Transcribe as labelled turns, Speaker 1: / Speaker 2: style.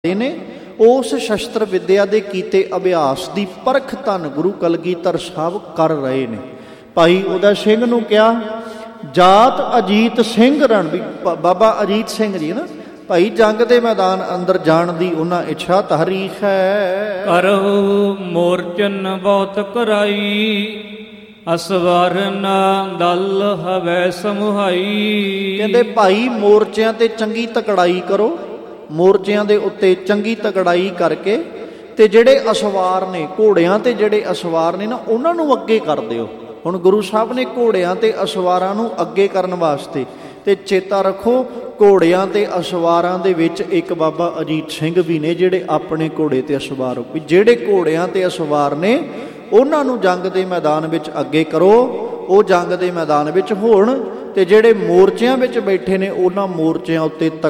Speaker 1: ਨੇ ਉਸ ਸ਼ਸਤਰ ਵਿੱਦਿਆ ਦੇ ਕੀਤੇ ਅਭਿਆਸ ਦੀ ਪਰਖ ਧੰਨ ਗੁਰੂ ਕਲਗੀਧਰ ਸਾਹਿਬ ਕਰ ਰਹੇ ਨੇ। ਭਾਈ ਉਦੈ ਸਿੰਘ ਨੂੰ ਕਿਹਾ, ਜਾਤ ਅਜੀਤ ਸਿੰਘ ਰਣ, ਵੀ ਬਾਬਾ ਅਜੀਤ ਸਿੰਘ ਜੀ ਨਾ ਭਾਈ ਜੰਗ ਦੇ ਮੈਦਾਨ ਅੰਦਰ ਜਾਣ ਦੀ ਉਹਨਾਂ ਇੱਛਾ ਧਾਰੀ ਹੈ।
Speaker 2: ਕਰਹੁ ਮੋਰਚਨ ਬਹੁਤ ਕਰਾਈ, ਅਸਵਰਨ ਦਲ ਹਵੈ ਸਮੁਹਾਈ।
Speaker 1: ਕਹਿੰਦੇ ਭਾਈ ਮੋਰਚਿਆਂ ਤੇ ਚੰਗੀ ਤਕੜਾਈ ਕਰੋ, ਮੋਰਚਿਆਂ ਦੇ ਉੱਤੇ ਚੰਗੀ ਤਕੜਾਈ ਕਰਕੇ ਤੇ ਜਿਹੜੇ ਅਸਵਾਰ ਨੇ ਘੋੜਿਆਂ ਤੇ ਜਿਹੜੇ ਅਸਵਾਰ ਨੇ ਨਾ ਉਹਨਾਂ ਨੂੰ ਅੱਗੇ ਕਰ ਦਿਓ। ਹੁਣ ਗੁਰੂ ਸਾਹਿਬ ਨੇ ਘੋੜਿਆਂ ਤੇ ਅਸਵਾਰਾਂ ਨੂੰ ਅੱਗੇ ਕਰਨ ਵਾਸਤੇ, ਤੇ ਚੇਤਾ ਰੱਖੋ ਘੋੜਿਆਂ ਤੇ ਅਸਵਾਰਾਂ ਦੇ ਵਿੱਚ ਇੱਕ ਬਾਬਾ ਅਜੀਤ ਸਿੰਘ ਵੀ ਨੇ ਜਿਹੜੇ ਆਪਣੇ ਘੋੜੇ ਤੇ ਅਸਵਾਰ ਹੋ, ਵੀ ਜਿਹੜੇ ਘੋੜਿਆਂ ਤੇ ਅਸਵਾਰ ਨੇ ਉਹਨਾਂ ਨੂੰ ਜੰਗ ਦੇ ਮੈਦਾਨ ਵਿੱਚ ਅੱਗੇ ਕਰੋ, ਉਹ ਜੰਗ ਦੇ ਮੈਦਾਨ ਵਿੱਚ ਹੋਣ, ਤੇ ਜਿਹੜੇ ਮੋਰਚਿਆਂ ਵਿੱਚ ਬੈਠੇ ਨੇ ਉਹਨਾਂ ਮੋਰਚਿਆਂ ਉੱਤੇ